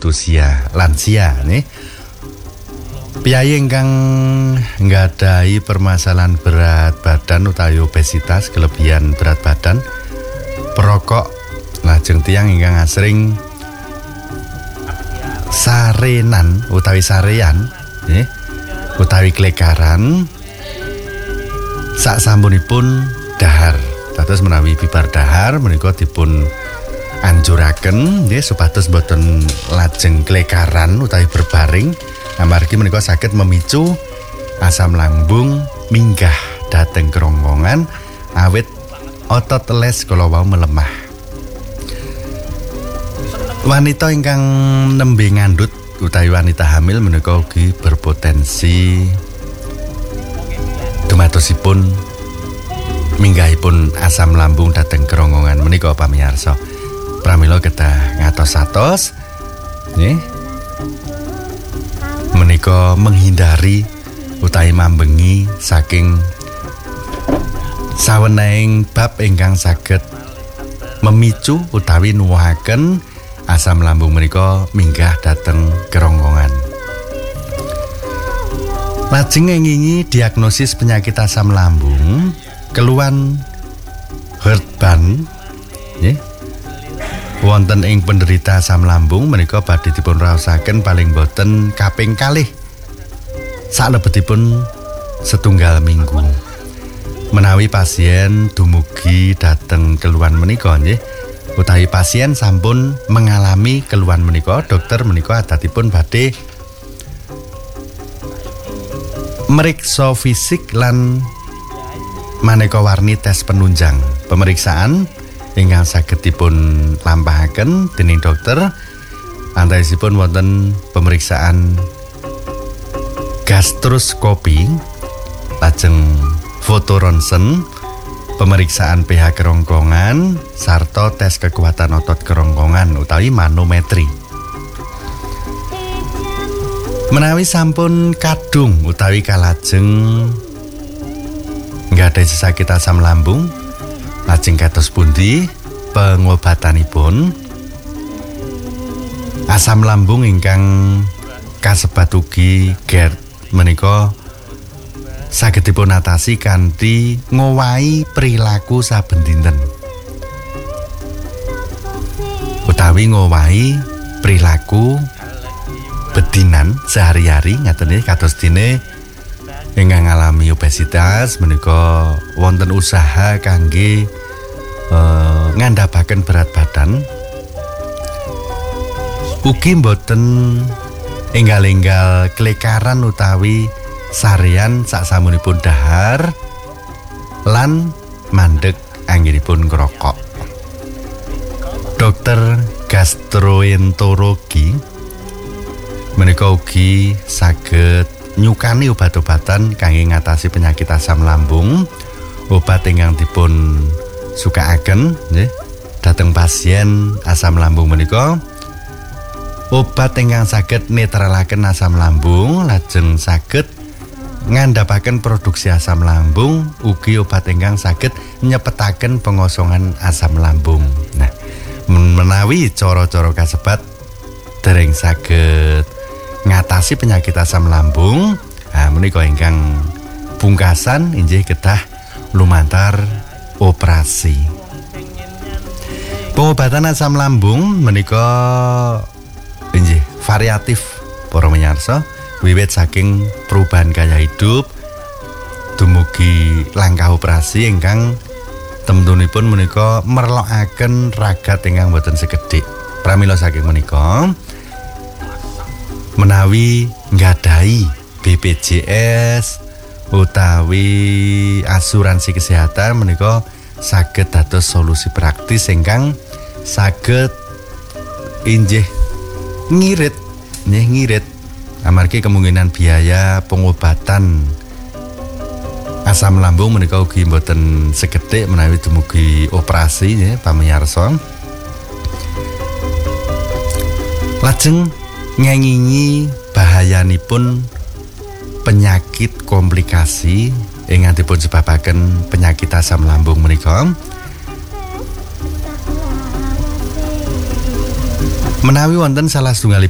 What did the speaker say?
lanjut usia lansia nih. Piyayi ingkang nggadahi permasalahan berat badan utawi obesitas, kelebihan berat badan, perokok, lajeng tiyang ingkang asring sarenan utawi sarean nggih, utawi klekaran sak sampunipun dahar. Dados menawi bibar dahar menika dipun anjuraken nggih supados boten lajeng klekaran utawi berbaring, amargi menika saged memicu asam lambung minggah dhateng kerongkongan awit otot teles kala wau melemah. Wanita ingkang nembe ngandhut utawi wanita hamil menika ugi berpotensi dumatosipun minggahipun asam lambung dhateng kerongkongan menika pamirsa. Pramila kedah ngatos-atos nggih. Menika menghindari utawi mambengi saking sawenehing bab ingkang saged memicu utawi nuwuhaken asam lambung menika minggah dhateng kerongkongan. Lajeng ngingi diagnosis penyakit asam lambung keluhan Heartburn nggih. Wonten ing penderita asam lambung menika badhe dipun raosaken paling boten kaping kalih salebetipun setunggal minggu. Menawi pasien dumugi dhateng keluhan menika nggih, utawi pasien sampun mengalami keluhan menika, dokter menika adatipun badhe mriksa fisik lan maneka warni tes penunjang. Pemeriksaan ingkang saged dipun lampahaken dening dokter antawisipun wonten pemeriksaan gastroskopi, lajeng foto ronsen, pemeriksaan pH kerongkongan, sarta tes kekuatan otot kerongkongan utawi manometri. Menawi sampun kadung utawi kalajeng nggadahi sesakit asam lambung, lajeng kados pundi pengobatanipun? Asam lambung ingkang kasebat ugi GERD menika saged dipun atasi kanthi ngowahi perilaku saben dinten. Utawi ngowahi perilaku bedinan sehari-hari ngaten nggih, kados dene ingkang ngalami obesitas menika wonten usaha kangge ngandhapaken berat badan. Ugi mboten enggal-enggal klekaran utawi sarean saksamunipun dahar lan mandeg anggenipun ngrokok. Dokter gastroenterologi menika ugi saged nyukani obat-obatan kangge ngatasi penyakit asam lambung. Obat ingkang dipun sukaaken nggih dhateng pasien asam lambung menika obat ingkang saged netralaken asam lambung lajeng saged ngandhapaken produksi asam lambung, ugi obat ingkang saged nyepetaken pengosongan asam lambung. Nah, menawi cara-cara kasebat dereng saged ngatasi penyakit asam lambung, menika ingkang pungkasan inggih kedah lumantar operasi. Pengobatan asam lambung menika inggih variatif para miyarsa, wiwit saking perubahan gaya hidup dumugi langkah operasi ingkang temtunipun menika merlokaken ragat ingkang boten sekedhik. Pramila saking menika menawi nggadahi BPJS utawi asuransi kesehatan menika saged dados solusi praktis ingkang saged inggih ngirit amargi kemungkinan biaya pengobatan asam lambung menika ugi mboten sekedhik menawi dumugi operasi nggih pamirsa. Lajeng ngengingi bahayanipun penyakit komplikasi ingkang dipun sebabaken penyakit asam lambung menika. Menawi wonten salah setunggalipun